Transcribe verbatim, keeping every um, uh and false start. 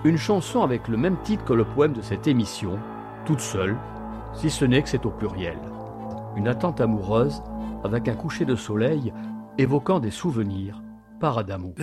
Une chanson avec le même titre que le poème de cette émission, toute seule, si ce n'est que c'est au pluriel. Une attente amoureuse avec un coucher de soleil évoquant des souvenirs par Adamo.